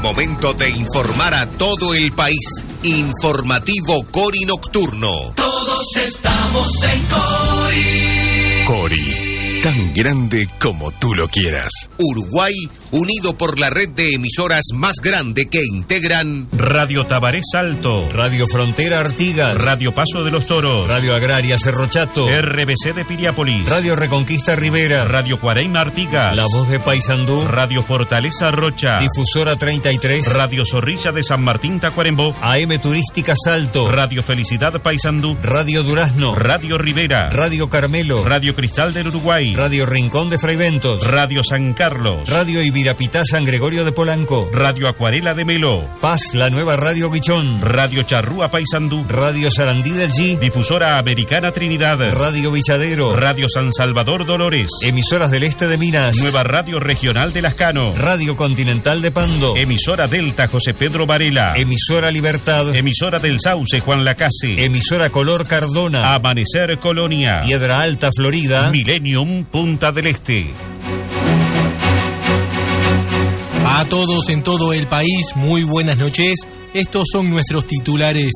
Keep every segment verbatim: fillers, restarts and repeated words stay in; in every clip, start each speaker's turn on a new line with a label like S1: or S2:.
S1: momento de informar a todo el país. Informativo Cori Nocturno.
S2: Todos estamos en Cori.
S1: Cori, tan grande como tú lo quieras. Uruguay, unido por la red de emisoras más grande que integran
S3: Radio Tabaré Salto,
S4: Radio Frontera Artigas,
S3: Radio Paso de los Toros,
S4: Radio Agraria Cerro Chato,
S3: R B C de Piriápolis,
S4: Radio Reconquista Rivera,
S3: Radio Cuareima Artigas,
S4: La Voz de Paysandú,
S3: Radio Fortaleza Rocha,
S4: Difusora treinta y tres,
S3: Radio Zorrilla de San Martín Tacuarembó,
S4: A M Turística Salto,
S3: Radio Felicidad Paysandú,
S4: Radio Durazno,
S3: Radio Rivera,
S4: Radio Carmelo,
S3: Radio Cristal del Uruguay,
S4: Radio Rincón de Fraiventos,
S3: Radio San Carlos,
S4: Radio Ibirapitá San Gregorio de Polanco,
S3: Radio Acuarela de Melo,
S4: Paz, la nueva Radio Guichón,
S3: Radio Charrúa Paysandú,
S4: Radio Sarandí del G,
S3: Difusora Americana Trinidad,
S4: Radio Villadero,
S3: Radio San Salvador Dolores,
S4: Emisoras del Este de Minas,
S3: Nueva Radio Regional de Lascano,
S4: Radio Continental de Pando,
S3: Emisora Delta José Pedro Varela,
S4: Emisora Libertad,
S3: Emisora del Sauce Juan Lacase,
S4: Emisora Color Cardona,
S3: Amanecer Colonia,
S4: Piedra Alta Florida,
S3: Millennium Punta del Este.
S5: A todos en todo el país, muy buenas noches. Estos son nuestros titulares.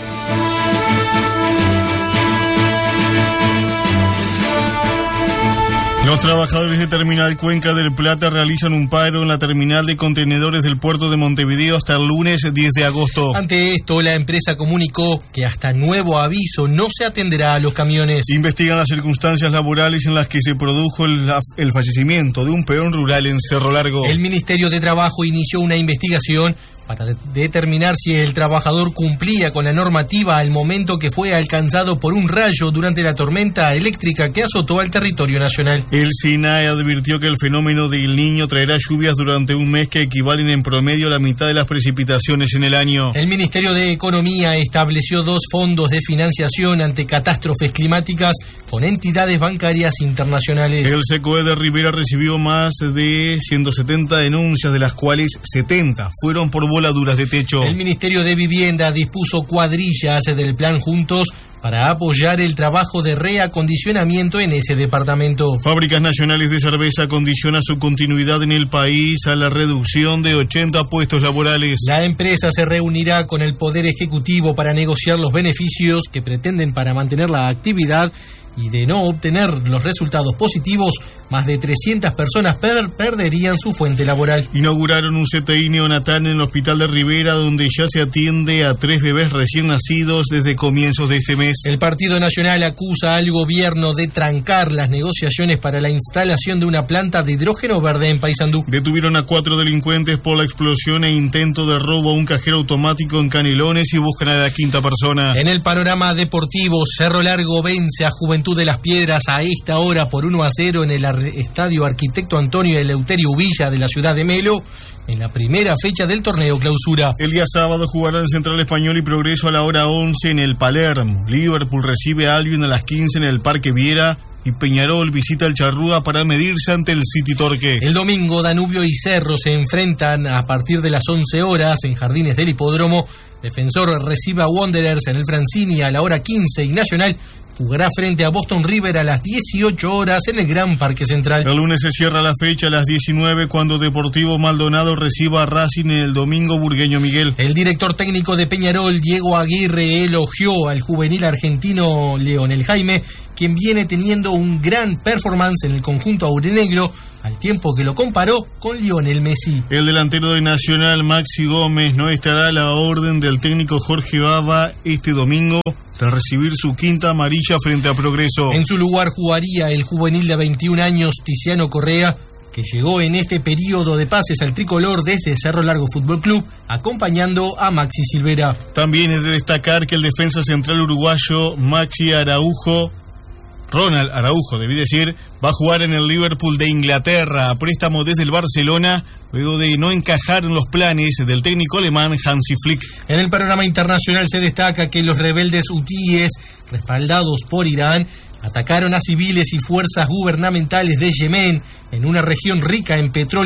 S6: Los trabajadores de Terminal Cuenca del Plata realizan un paro en la terminal de contenedores del puerto de Montevideo hasta el lunes diez de agosto.
S5: Ante esto, la empresa comunicó que hasta nuevo aviso no se atenderá a los camiones.
S6: Investigan las circunstancias laborales en las que se produjo el, el fallecimiento de un peón rural en Cerro Largo.
S5: El Ministerio de Trabajo inició una investigación para de- determinar si el trabajador cumplía con la normativa al momento que fue alcanzado por un rayo durante la tormenta eléctrica que azotó al territorio nacional.
S6: El SINAE advirtió que el fenómeno del Niño traerá lluvias durante un mes que equivalen en promedio a la mitad de las precipitaciones en el año.
S5: El Ministerio de Economía estableció dos fondos de financiación ante catástrofes climáticas con entidades bancarias internacionales.
S6: El SECOE de Rivera recibió más de ciento setenta denuncias, de las cuales setenta fueron por voladuras de techo.
S5: El Ministerio de Vivienda dispuso cuadrillas del Plan Juntos para apoyar el trabajo de reacondicionamiento en ese departamento.
S6: Fábricas Nacionales de Cerveza condiciona su continuidad en el país a la reducción de ochenta puestos laborales.
S5: La empresa se reunirá con el Poder Ejecutivo para negociar los beneficios que pretenden para mantener la actividad, y de no obtener los resultados positivos, más de trescientas personas per- perderían su fuente laboral.
S6: Inauguraron un C T I neonatal en el Hospital de Rivera, donde ya se atiende a tres bebés recién nacidos desde comienzos de este mes.
S5: El Partido Nacional acusa al gobierno de trancar las negociaciones para la instalación de una planta de hidrógeno verde en Paysandú.
S6: Detuvieron a cuatro delincuentes por la explosión e intento de robo a un cajero automático en Canelones y buscan a la quinta persona.
S5: En el panorama deportivo, Cerro Largo vence a Juventud de las Piedras a esta hora por uno a cero en el ar- Estadio Arquitecto Antonio Eleuterio Villa de la ciudad de Melo, en la primera fecha del torneo clausura.
S6: El día sábado jugarán Central Español y Progreso a la hora once en el Palermo. Liverpool recibe a Albion a las quince en el Parque Viera y Peñarol visita el Charrúa para medirse ante el City Torque.
S5: El domingo, Danubio y Cerro se enfrentan a partir de las once horas en Jardines del Hipódromo. Defensor recibe a Wanderers en el Francini a la hora quince y Nacional jugará frente a Boston River a las dieciocho horas en el Gran Parque Central.
S6: El lunes se cierra la fecha a las diecinueve cuando Deportivo Maldonado reciba a Racing en el domingo Burgueño Miguel.
S5: El director técnico de Peñarol, Diego Aguirre, elogió al juvenil argentino Leonel Jaime, quien viene teniendo un gran performance en el conjunto aurinegro, al tiempo que lo comparó con Lionel Messi.
S6: El delantero de Nacional, Maxi Gómez, no estará a la orden del técnico Jorge Bava este domingo tras recibir su quinta amarilla frente a Progreso.
S5: En su lugar jugaría el juvenil de veintiún años, Tiziano Correa, que llegó en este periodo de pases al tricolor desde Cerro Largo Fútbol Club, acompañando a Maxi Silvera.
S6: También es de destacar que el defensa central uruguayo Maxi Araujo, Ronald Araujo, debí decir, va a jugar en el Liverpool de Inglaterra a préstamo desde el Barcelona, luego de no encajar en los planes del técnico alemán Hansi Flick.
S5: En el panorama internacional se destaca que los rebeldes hutíes, respaldados por Irán, atacaron a civiles y fuerzas gubernamentales de Yemen, en una región rica en petróleo,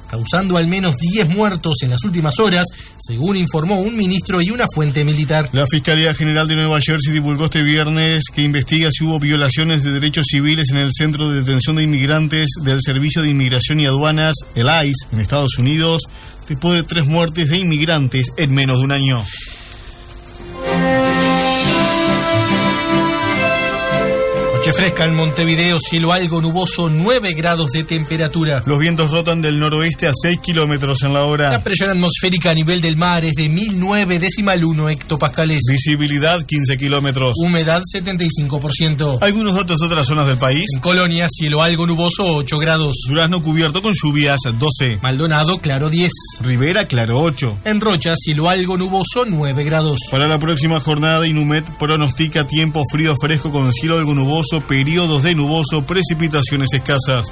S5: causando al menos diez muertos en las últimas horas, según informó un ministro y una fuente militar.
S6: La Fiscalía General de Nueva Jersey divulgó este viernes que investiga si hubo violaciones de derechos civiles en el Centro de Detención de Inmigrantes del Servicio de Inmigración y Aduanas, el I C E, en Estados Unidos, después de tres muertes de inmigrantes en menos de un año.
S5: Noche fresca en Montevideo, cielo algo nuboso, nueve grados de temperatura.
S6: Los vientos rotan del noroeste a seis kilómetros en la hora.
S5: La presión atmosférica a nivel del mar es de mil nueve decimal uno hectopascales.
S6: Visibilidad quince kilómetros.
S5: Humedad setenta y cinco por ciento.
S6: Algunos datos de otras zonas del país.
S5: En Colonia, cielo algo nuboso, ocho grados.
S6: Durazno cubierto con lluvias, doce.
S5: Maldonado, claro, diez.
S6: Rivera, claro, ocho.
S5: En Rocha, cielo algo nuboso, nueve grados.
S6: Para la próxima jornada, Inumet pronostica tiempo frío fresco con cielo algo nuboso, periodos de nuboso, precipitaciones escasas.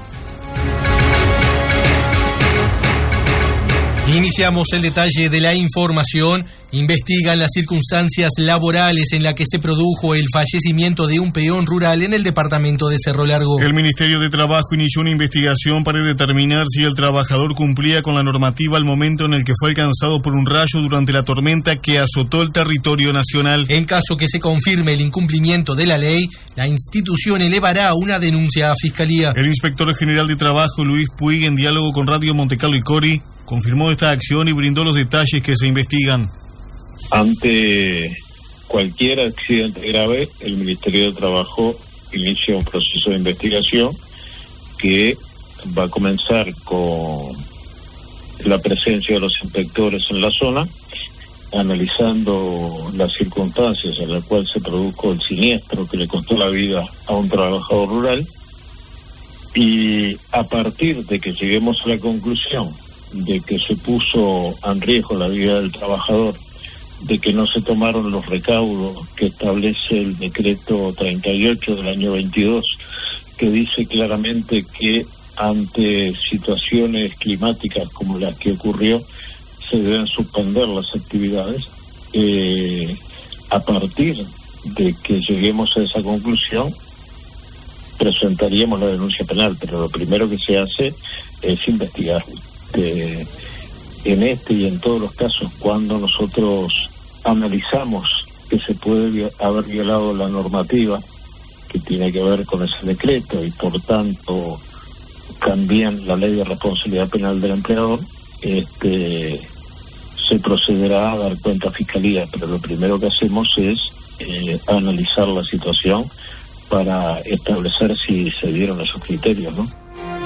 S5: Iniciamos el detalle de la información. Investigan las circunstancias laborales en las que se produjo el fallecimiento de un peón rural en el departamento de Cerro Largo.
S6: El Ministerio de Trabajo inició una investigación para determinar si el trabajador cumplía con la normativa al momento en el que fue alcanzado por un rayo durante la tormenta que azotó el territorio nacional.
S5: En caso que se confirme el incumplimiento de la ley, la institución elevará una denuncia a Fiscalía.
S6: El inspector general de Trabajo, Luis Puig, en diálogo con Radio Montecarlo y Cori, confirmó esta acción y brindó los detalles que se investigan.
S7: Ante cualquier accidente grave, el Ministerio de Trabajo inicia un proceso de investigación que va a comenzar con la presencia de los inspectores en la zona, analizando las circunstancias en las cuales se produjo el siniestro que le costó la vida a un trabajador rural, y a partir de que lleguemos a la conclusión de que se puso en riesgo la vida del trabajador, de que no se tomaron los recaudos que establece el decreto treinta y ocho del año veintidós, que dice claramente que ante situaciones climáticas como las que ocurrió, se deben suspender las actividades. Eh, a partir de que lleguemos a esa conclusión, presentaríamos la denuncia penal, pero lo primero que se hace es investigar. Eh, en este y en todos los casos, cuando nosotros analizamos que se puede vi- haber violado la normativa que tiene que ver con ese decreto y por tanto también la ley de responsabilidad penal del empleador, este, se procederá a dar cuenta a Fiscalía, pero lo primero que hacemos es eh, analizar la situación para establecer si se dieron esos criterios, ¿no?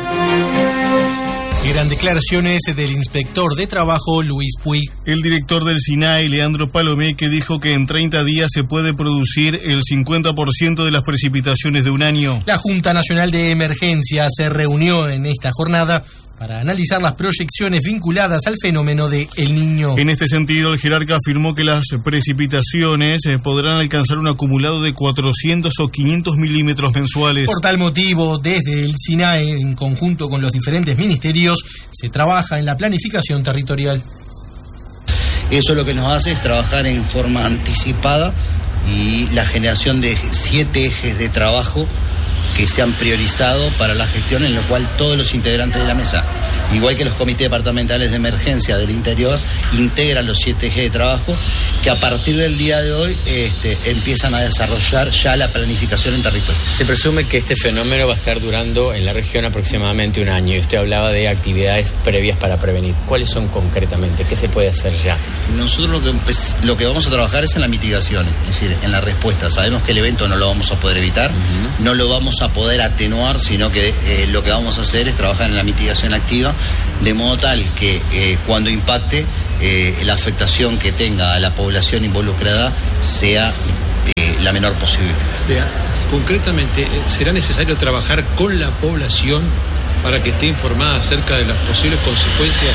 S5: Eran declaraciones del inspector de trabajo Luis Puig.
S6: El director del SINAI, Leandro Palomé, que dijo que en treinta días se puede producir el cincuenta por ciento de las precipitaciones de un año.
S5: La Junta Nacional de Emergencia se reunió en esta jornada para analizar las proyecciones vinculadas al fenómeno de El Niño.
S6: En este sentido, el jerarca afirmó que las precipitaciones eh, podrán alcanzar un acumulado de cuatrocientos o quinientos milímetros mensuales.
S5: Por tal motivo, desde el SINAE, en conjunto con los diferentes ministerios, se trabaja en la planificación territorial.
S8: Eso lo que nos hace es trabajar en forma anticipada y la generación de siete ejes de trabajo que se han priorizado para la gestión, en lo cual todos los integrantes de la mesa, igual que los comités departamentales de emergencia del interior, integran los siete ejes de trabajo que a partir del día de hoy este, empiezan a desarrollar ya la planificación en territorio.
S9: Se presume que este fenómeno va a estar durando en la región aproximadamente un año y usted hablaba de actividades previas para prevenir. ¿Cuáles son concretamente? ¿Qué se puede hacer ya?
S8: Nosotros lo que, pues, lo que vamos a trabajar es en la mitigación, es decir, en la respuesta. Sabemos que el evento no lo vamos a poder evitar, uh-huh. no lo vamos a poder atenuar, sino que eh, lo que vamos a hacer es trabajar en la mitigación activa, de modo tal que eh, cuando impacte, eh, la afectación que tenga a la población involucrada sea eh, la menor posible.
S10: Vea, concretamente, ¿será necesario trabajar con la población para que esté informada acerca de las posibles consecuencias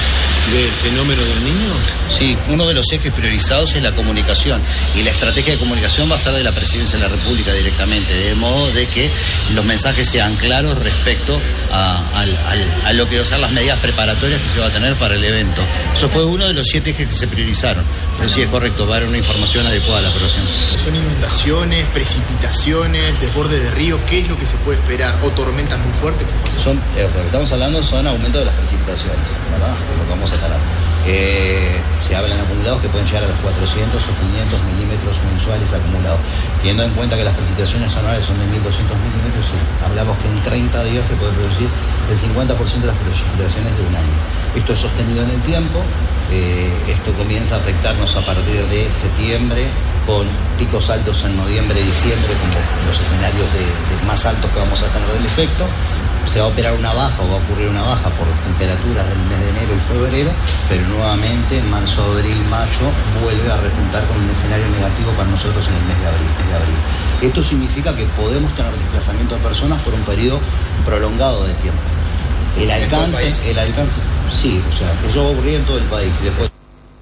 S10: del fenómeno del Niño?
S8: Sí, uno de los ejes priorizados es la comunicación, y la estrategia de comunicación va a ser de la Presidencia de la República directamente, de modo de que los mensajes sean claros respecto a, a, a, a lo que van a ser las medidas preparatorias que se va a tener para el evento. Eso fue uno de los siete ejes que se priorizaron. Pero sí, es correcto, va a haber una información adecuada a la población.
S11: ¿Son inundaciones, precipitaciones, desborde de río? ¿Qué es lo que se puede esperar? ¿O tormentas muy fuertes?
S8: Son, eh, lo que estamos hablando son aumento de las precipitaciones, ¿verdad? Es lo que vamos a estar hablando. Eh, se hablan acumulados que pueden llegar a los cuatrocientos o quinientos milímetros mensuales acumulados. Teniendo en cuenta que las precipitaciones anuales son de mil doscientos milímetros, hablamos que en treinta días se puede producir el cincuenta por ciento de las precipitaciones de un año. Esto es sostenido en el tiempo. Eh, esto comienza a afectarnos a partir de septiembre, con picos altos en noviembre y diciembre, como los escenarios de, de más altos que vamos a tener del efecto. Se va a operar una baja o va a ocurrir una baja por las temperaturas del mes de enero y febrero, pero nuevamente en marzo, abril, mayo vuelve a repuntar con un escenario negativo para nosotros en el mes de abril. Mes de abril. Esto significa que podemos tener desplazamiento de personas por un periodo prolongado de tiempo. El alcance, el alcance, sí, o sea, eso va a ocurrir en todo el país. Y después...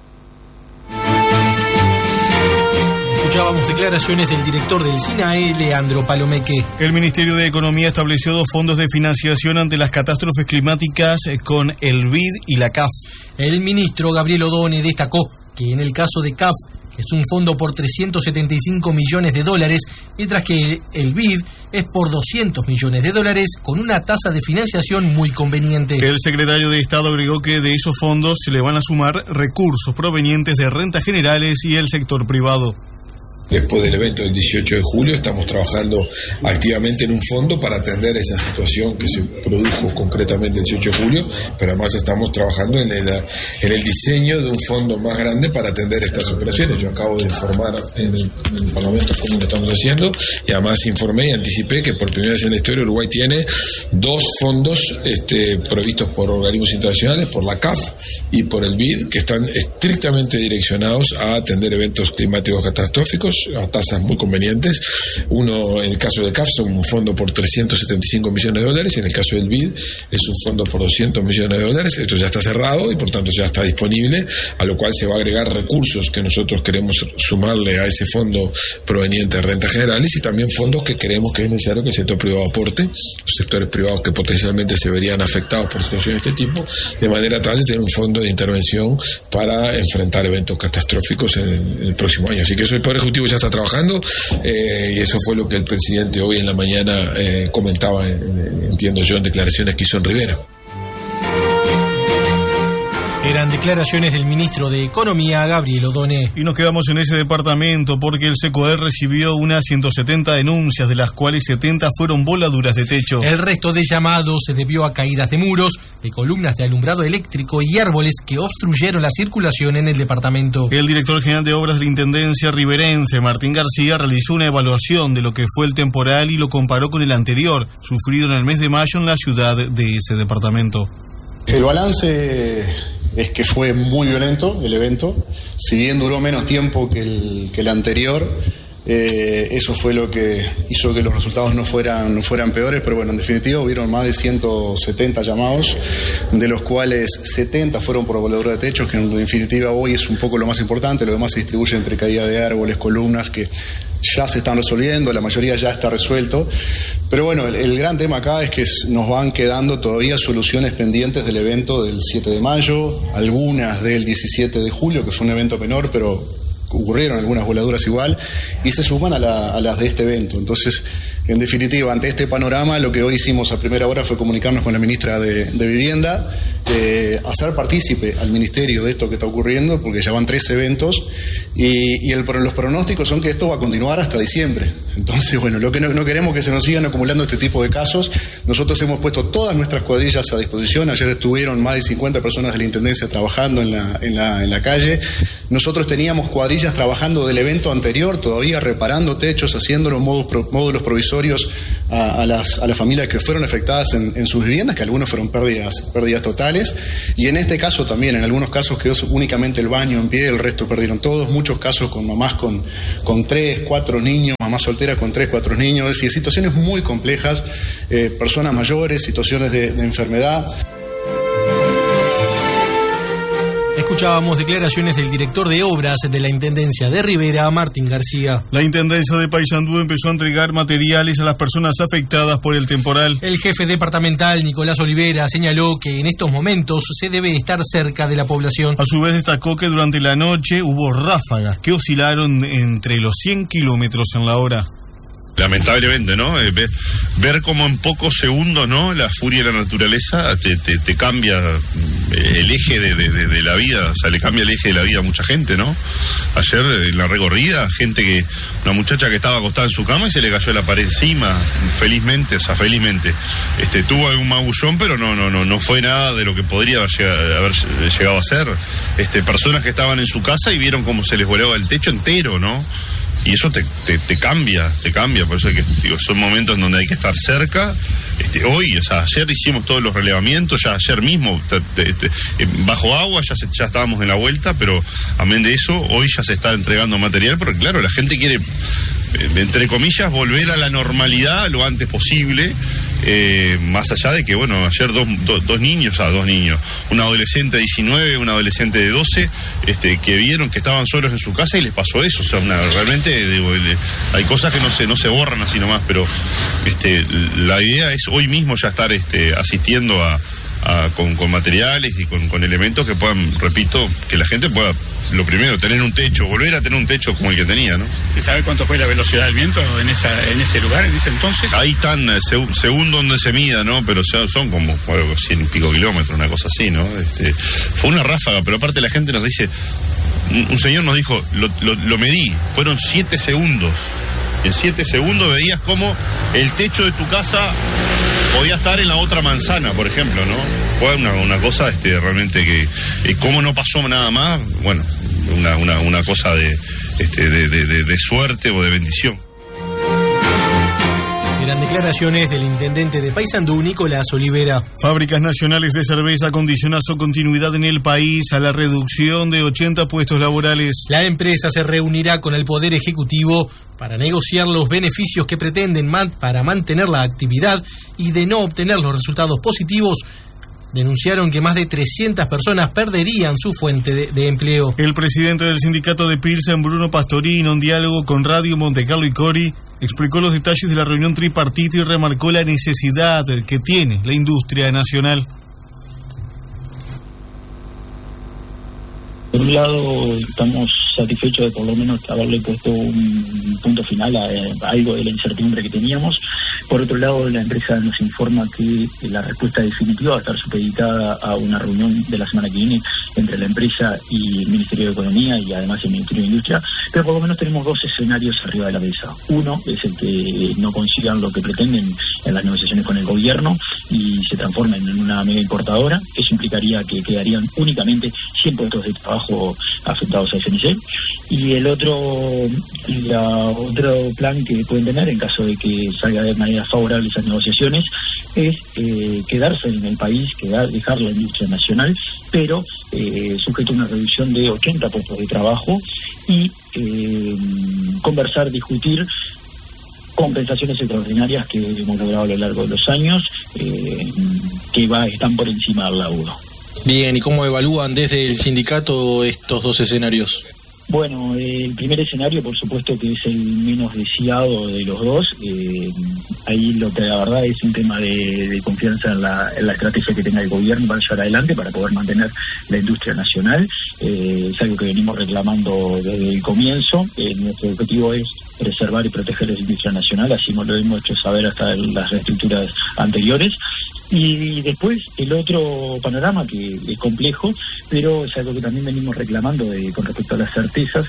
S5: Escuchábamos declaraciones del director del SINAE, Leandro Palomeque.
S6: El Ministerio de Economía estableció dos fondos de financiación ante las catástrofes climáticas con el B I D y la C A F.
S5: El ministro Gabriel Odone destacó que en el caso de C A F es un fondo por trescientos setenta y cinco millones de dólares, mientras que el B I D es por doscientos millones de dólares, con una tasa de financiación muy conveniente.
S6: El secretario de Estado agregó que de esos fondos se le van a sumar recursos provenientes de rentas generales y el sector privado.
S12: Después del evento del dieciocho de julio estamos trabajando activamente en un fondo para atender esa situación que se produjo concretamente el dieciocho de julio, pero además estamos trabajando en el, en el diseño de un fondo más grande para atender estas operaciones. Yo acabo de informar en el, en el Parlamento cómo lo estamos haciendo, y además informé y anticipé que por primera vez en la historia Uruguay tiene dos fondos este, provistos por organismos internacionales, por la C A F y por el B I D, que están estrictamente direccionados a atender eventos climáticos catastróficos a tasas muy convenientes. Uno, en el caso de C A F, es un fondo por trescientos setenta y cinco millones de dólares, y en el caso del B I D es un fondo por doscientos millones de dólares. Esto ya está cerrado y por tanto ya está disponible, a lo cual se va a agregar recursos que nosotros queremos sumarle a ese fondo proveniente de rentas generales, y también fondos que creemos que es necesario que el sector privado aporte, los sectores privados que potencialmente se verían afectados por situaciones de este tipo, de manera tal de tener un fondo de intervención para enfrentar eventos catastróficos en el, en el próximo año. Así que eso el Poder Ejecutivo ya está trabajando, eh, y eso fue lo que el presidente hoy en la mañana eh, comentaba, en, en, entiendo yo, en declaraciones que hizo en Rivera.
S5: Eran declaraciones del ministro de Economía, Gabriel Odone.
S6: Y nos quedamos en ese departamento porque el SECODER recibió unas ciento setenta denuncias, de las cuales setenta fueron voladuras de techo.
S5: El resto de llamados se debió a caídas de muros, de columnas de alumbrado eléctrico y árboles que obstruyeron la circulación en el departamento.
S6: El director general de Obras de la Intendencia riverense, Martín García, realizó una evaluación de lo que fue el temporal y lo comparó con el anterior, sufrido en el mes de mayo en la ciudad de ese departamento.
S13: El balance es que fue muy violento el evento, si bien duró menos tiempo que el, que el anterior, eh, eso fue lo que hizo que los resultados no fueran, no fueran peores, pero bueno, en definitiva hubieron más de ciento setenta llamados, de los cuales setenta fueron por voladura de techos, que en definitiva hoy es un poco lo más importante. Lo demás se distribuye entre caída de árboles, columnas, que ya se están resolviendo, la mayoría ya está resuelto. Pero bueno, el, el gran tema acá es que nos van quedando todavía soluciones pendientes del evento del siete de mayo, algunas del diecisiete de julio, que fue un evento menor, pero ocurrieron algunas voladuras igual, y se suman a, la, a las de este evento. Entonces, en definitiva, ante este panorama, lo que hoy hicimos a primera hora fue comunicarnos con la ministra de, de Vivienda, eh, hacer partícipe al ministerio de esto que está ocurriendo, porque ya van tres eventos, y, y el, los pronósticos son que esto va a continuar hasta diciembre. Entonces, bueno, lo que no, no queremos que se nos sigan acumulando este tipo de casos. Nosotros hemos puesto todas nuestras cuadrillas a disposición. Ayer estuvieron más de cincuenta personas de la Intendencia trabajando en la, en la, en la calle. Nosotros teníamos cuadrillas trabajando del evento anterior, todavía reparando techos, haciendo los módulos, módulos provisorios a, a, las, a las familias que fueron afectadas en, en sus viviendas, que algunos fueron pérdidas, pérdidas totales. Y en este caso también, en algunos casos quedó únicamente el baño en pie, el resto perdieron todos. Muchos casos con mamás con, con tres, cuatro niños, mamás solteras con tres, cuatro niños. Es decir, situaciones muy complejas, eh, personas mayores, situaciones de, de enfermedad.
S5: Escuchábamos declaraciones del director de obras de la Intendencia de Rivera, Martín García.
S6: La Intendencia de Paysandú empezó a entregar materiales a las personas afectadas por el temporal.
S5: El jefe departamental, Nicolás Olivera, señaló que en estos momentos se debe estar cerca de la población.
S6: A su vez destacó que durante la noche hubo ráfagas que oscilaron entre los cien kilómetros en la hora.
S14: Lamentablemente, ¿no? Eh, ver, ver cómo en pocos segundos, ¿no? La furia de la naturaleza te, te, te cambia el eje de, de, de la vida, o sea, le cambia el eje de la vida a mucha gente, ¿no? Ayer en la recorrida, gente que, una muchacha que estaba acostada en su cama y se le cayó la pared encima, felizmente, o sea, felizmente. Este, tuvo algún magullón, pero no, no, no, no fue nada de lo que podría haber llegado, haber llegado a ser. Este, personas que estaban en su casa y vieron cómo se les volaba el techo entero, ¿no? Y eso te, te, te cambia, te cambia, por eso es que digo, son momentos en donde hay que estar cerca. Este, hoy, o sea, ayer hicimos todos los relevamientos, ya ayer mismo, te, te, te, bajo agua, ya, se, ya estábamos en la vuelta, pero amén de eso, hoy ya se está entregando material, porque claro, la gente quiere, entre comillas, volver a la normalidad lo antes posible. Eh, más allá de que, bueno, ayer dos, do, dos niños, o sea, dos niños, un adolescente de diecinueve, un adolescente de doce, este, que vieron que estaban solos en su casa y les pasó eso, o sea, una, realmente digo, le, hay cosas que no se, no se borran así nomás, pero este, la idea es hoy mismo ya estar este, asistiendo a, a con, con materiales y con, con elementos que puedan, repito, que la gente pueda, lo primero, tener un techo, volver a tener un techo como el que tenía, ¿no?
S15: ¿Se sabe cuánto fue la velocidad del viento en esa en ese lugar, en ese entonces?
S14: Ahí están, según, según donde se mida, ¿no? Pero son como bueno, cien y pico kilómetros, una cosa así, ¿no? Este, fue una ráfaga, pero aparte la gente nos dice, un, un señor nos dijo, lo, lo, lo medí, fueron siete segundos. En siete segundos veías cómo el techo de tu casa podía estar en la otra manzana, por ejemplo, ¿no? Fue una, una cosa este, realmente que, eh, cómo no pasó nada más, bueno, una, una, una cosa de, este, de, de, de, de suerte o de bendición.
S5: Eran declaraciones del intendente de Paysandú, Nicolás Olivera.
S6: Fábricas Nacionales de Cerveza condiciona su continuidad en el país a la reducción de ochenta puestos laborales.
S5: La empresa se reunirá con el Poder Ejecutivo para negociar los beneficios que pretenden man- para mantener la actividad y de no obtener los resultados positivos. Denunciaron que más de trescientas personas perderían su fuente de, de empleo.
S6: El presidente del sindicato de Pilsen, Bruno Pastorino, en diálogo con Radio Montecarlo y Cori, explicó los detalles de la reunión tripartita y remarcó la necesidad que tiene la industria nacional.
S16: Por un lado, estamos satisfechos de por lo menos haberle puesto un punto final a, a algo de la incertidumbre que teníamos. Por otro lado, la empresa nos informa que la respuesta definitiva va a estar supeditada a una reunión de la semana que viene entre la empresa y el Ministerio de Economía y además el Ministerio de Industria, pero por lo menos tenemos dos escenarios arriba de la mesa. Uno es el que no consigan lo que pretenden en las negociaciones con el gobierno y se transformen en una mega importadora. Eso implicaría que quedarían únicamente cien puestos de trabajo afectados a F M C. Y el otro, la otro plan que pueden tener en caso de que salga de manera favorable esas negociaciones es eh, quedarse en el país, quedar, dejar la industria nacional, pero eh, sujeto a una reducción de ochenta puestos de trabajo y eh, conversar, discutir compensaciones extraordinarias que hemos logrado a lo largo de los años, eh, que va, están por encima del laudo.
S10: Bien, ¿y cómo evalúan desde el sindicato estos dos escenarios?
S16: Bueno, el primer escenario, por supuesto, que es el menos deseado de los dos. Eh, ahí lo que la verdad es un tema de, de confianza en la, en la estrategia que tenga el gobierno para llevar adelante, para poder mantener la industria nacional. Eh, es algo que venimos reclamando desde el comienzo. Eh, nuestro objetivo es preservar y proteger la industria nacional, así lo hemos hecho saber hasta las reestructuras anteriores. Y después el otro panorama que es complejo, pero es algo que también venimos reclamando de, con respecto a las certezas,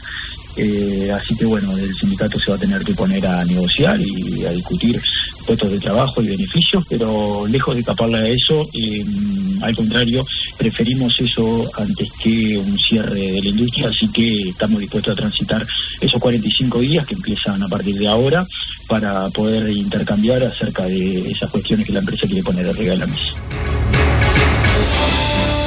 S16: eh, así que bueno, el sindicato se va a tener que poner a negociar y a discutir puestos de trabajo y beneficios, pero lejos de escaparle a eso, eh, al contrario, preferimos eso antes que un cierre de la industria, así que estamos dispuestos a transitar esos cuarenta y cinco días que empiezan a partir de ahora para poder intercambiar acerca de esas cuestiones que la empresa quiere poner arriba de la mesa.
S5: El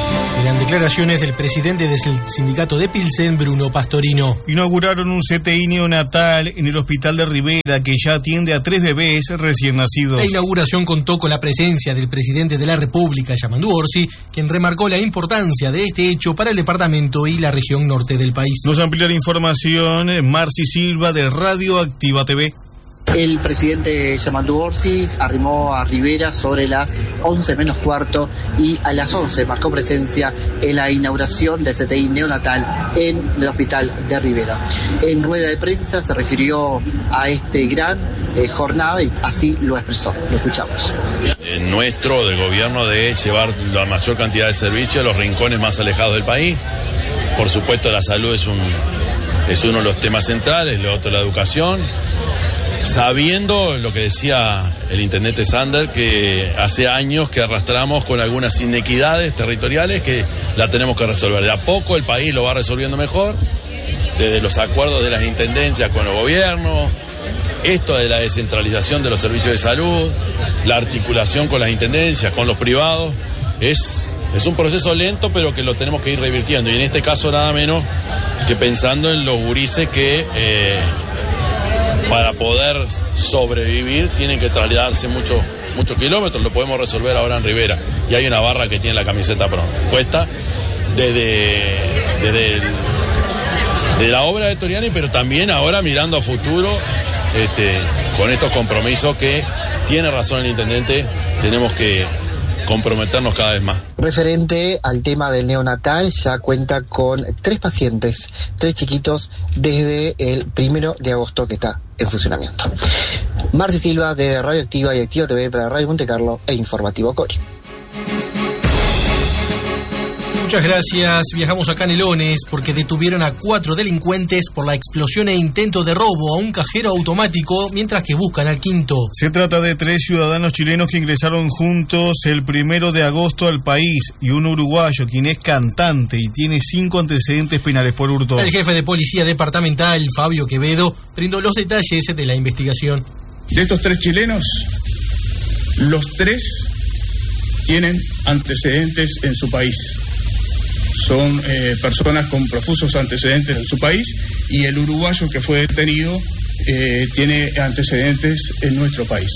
S5: Eran declaraciones del presidente del sindicato de Pilsen, Bruno Pastorino.
S6: Inauguraron un C T I neonatal en el hospital de Rivera que ya atiende a tres bebés recién nacidos.
S5: La inauguración contó con la presencia del presidente de la República, Yamandu Orsi, quien remarcó la importancia de este hecho para el departamento y la región norte del país.
S6: Nos amplía la información Marci Silva de Radio Activa T V.
S17: El presidente Yamandu Orsi arrimó a Rivera sobre las once menos cuarto y a las once marcó presencia en la inauguración del C T I neonatal en el hospital de Rivera. En rueda de prensa se refirió a este gran eh, jornada y así lo expresó. Lo escuchamos.
S18: En nuestro, del gobierno, de llevar la mayor cantidad de servicios a los rincones más alejados del país. Por supuesto, la salud es, un, es uno de los temas centrales, lo otro la educación. Sabiendo lo que decía el intendente Sander, que hace años que arrastramos con algunas inequidades territoriales que la tenemos que resolver. De a poco el país lo va resolviendo mejor, desde los acuerdos de las intendencias con los gobiernos, esto de la descentralización de los servicios de salud, la articulación con las intendencias, con los privados, es, es un proceso lento pero que lo tenemos que ir revirtiendo. Y en este caso nada menos que pensando en los gurises que... Eh, para poder sobrevivir tienen que trasladarse muchos muchos kilómetros, lo podemos resolver ahora en Rivera. Y hay una barra que tiene la camiseta puesta desde, desde el, de la obra de Toriani, pero también ahora mirando a futuro este, con estos compromisos que tiene razón el intendente, tenemos que comprometernos cada vez más.
S17: Referente al tema del neonatal, ya cuenta con tres pacientes, tres chiquitos, desde el primero de agosto que está en funcionamiento. Marci Silva de Radio Activa y Activa T V para Radio Monte Carlo e Informativo Cori.
S5: Muchas gracias. Viajamos a Canelones porque detuvieron a cuatro delincuentes por la explosión e intento de robo a un cajero automático mientras que buscan al quinto.
S6: Se trata de tres ciudadanos chilenos que ingresaron juntos el primero de agosto al país y un uruguayo quien es cantante y tiene cinco antecedentes penales por hurto.
S5: El jefe de policía departamental, Fabio Quevedo, brindó los detalles de la investigación.
S19: De estos tres chilenos, los tres tienen antecedentes en su país. Son eh, personas con profusos antecedentes en su país y el uruguayo que fue detenido eh, tiene antecedentes en nuestro país.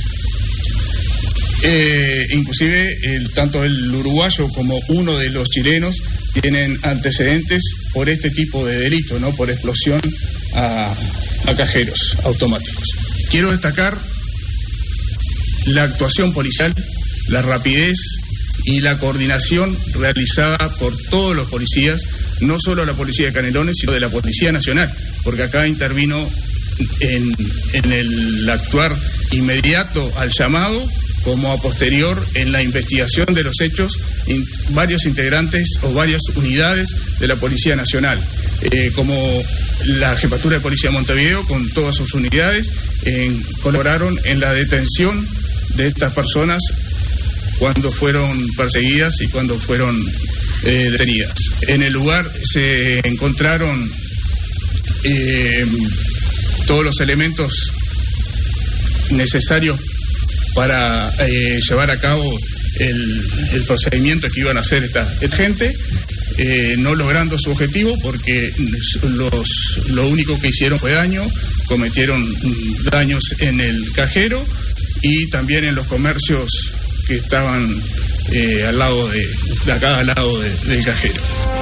S19: Eh, inclusive el, tanto el uruguayo como uno de los chilenos tienen antecedentes por este tipo de delito, ¿no? Por explosión a, a cajeros automáticos. Quiero destacar la actuación policial, la rapidez y la coordinación realizada por todos los policías, no solo la policía de Canelones, sino de la Policía Nacional, porque acá intervino en, en el actuar inmediato al llamado, como a posterior en la investigación de los hechos, in, varios integrantes o varias unidades de la Policía Nacional, eh, como la Jefatura de Policía de Montevideo, con todas sus unidades, en, colaboraron en la detención de estas personas cuando fueron perseguidas y cuando fueron eh, detenidas. En el lugar se encontraron eh, todos los elementos necesarios para eh, llevar a cabo el, el procedimiento que iban a hacer esta, esta gente, eh, no logrando su objetivo porque los, lo único que hicieron fue daño, cometieron daños en el cajero y también en los comercios que estaban eh, al lado de, de acá al lado de, del cajero.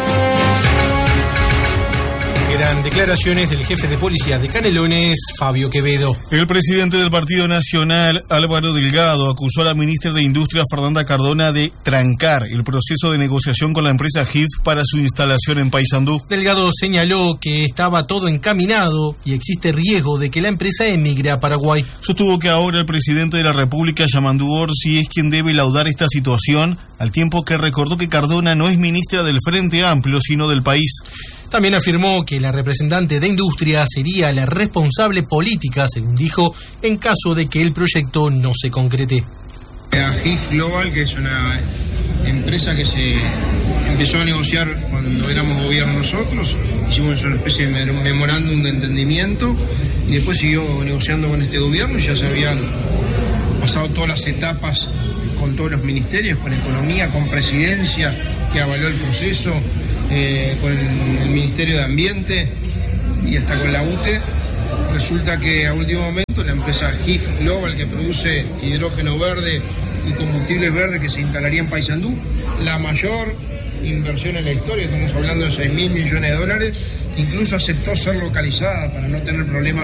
S5: Eran declaraciones del jefe de policía de Canelones, Fabio Quevedo.
S6: El presidente del Partido Nacional, Álvaro Delgado, acusó a la ministra de Industria, Fernanda Cardona, de trancar el proceso de negociación con la empresa H I F para su instalación en Paysandú.
S5: Delgado señaló que estaba todo encaminado y existe riesgo de que la empresa emigre a Paraguay.
S6: Sostuvo que ahora el presidente de la República, Yamandu Orsi, es quien debe laudar esta situación, al tiempo que recordó que Cardona no es ministra del Frente Amplio, sino del país.
S5: También afirmó que la representante de Industria sería la responsable política, según dijo, en caso de que el proyecto no se concrete.
S20: A H I F Global, que es una empresa que se empezó a negociar cuando éramos gobierno nosotros, hicimos una especie de memorándum de entendimiento y después siguió negociando con este gobierno y ya se habían pasado todas las etapas con todos los ministerios, con Economía, con Presidencia, que avaló el proceso, eh, con el Ministerio de Ambiente y hasta con la U T E. Resulta que a último momento la empresa G I F Global, que produce hidrógeno verde y combustibles verdes, que se instalaría en Paysandú, la mayor inversión en la historia, estamos hablando de seis mil millones de dólares, que incluso aceptó ser localizada para no tener problemas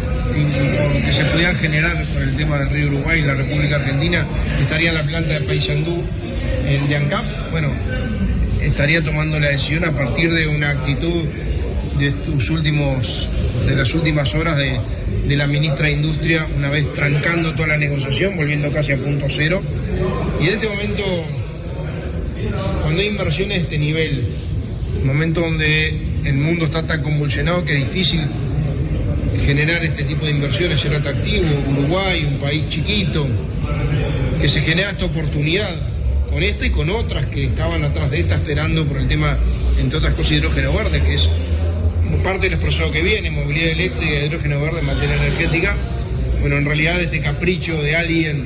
S20: que se podían generar con el tema del río Uruguay y la República Argentina. Estaría la planta de Paysandú en Diancap. Bueno, estaría tomando la decisión a partir de una actitud de estos últimos, de las últimas horas de, de la ministra de Industria, una vez trancando toda la negociación, volviendo casi a punto cero. Y en este momento, cuando hay inversiones de este nivel, un momento donde el mundo está tan convulsionado que es difícil generar este tipo de inversiones, ser atractivo, Uruguay, un país chiquito, que se genera esta oportunidad con esta y con otras que estaban atrás de esta esperando por el tema, entre otras cosas, hidrógeno verde, que es parte del proceso que viene, movilidad eléctrica, hidrógeno verde, materia energética. Bueno, en realidad este capricho de alguien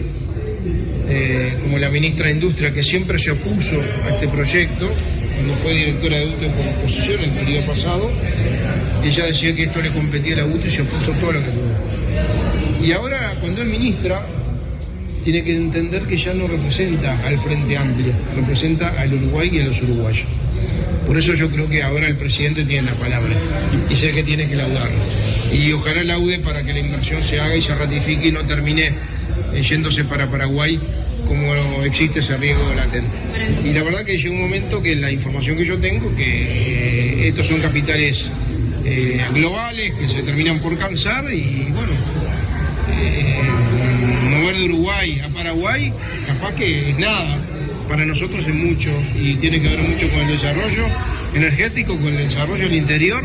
S20: eh, como la ministra de Industria, que siempre se opuso a este proyecto, cuando fue directora de U T E por oposición el periodo pasado, ella decía que esto le competía a la U T E y se opuso todo lo que pudo. Y ahora, cuando es ministra, tiene que entender que ya no representa al Frente Amplio, representa al Uruguay y a los uruguayos. Por eso yo creo que ahora el presidente tiene la palabra y es el que tiene que laudarlo. Y ojalá laude para que la inversión se haga y se ratifique y no termine eh, yéndose para Paraguay, como existe ese riesgo latente. Y la verdad que llega un momento que la información que yo tengo, que eh, estos son capitales eh, globales que se terminan por cansar y bueno, eh, mover de Uruguay a Paraguay capaz que es nada. Para nosotros es mucho y tiene que ver mucho con el desarrollo energético, con el desarrollo del interior.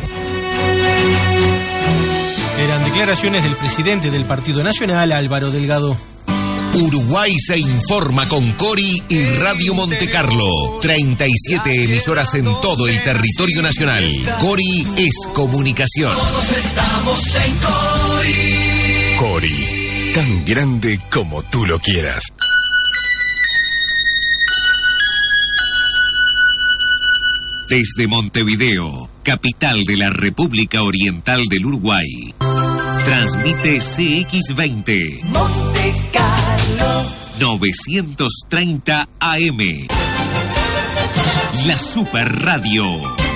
S5: Eran declaraciones del presidente del Partido Nacional, Álvaro Delgado.
S1: Uruguay se informa con Cori y Radio Monte Carlo. treinta y siete emisoras en todo el territorio nacional. Cori es comunicación.
S2: Todos estamos en Cori.
S1: Cori, tan grande como tú lo quieras. Desde Montevideo, capital de la República Oriental del Uruguay, transmite C X veinte
S2: Monte Carlo
S1: novecientos treinta A M, la Super Radio.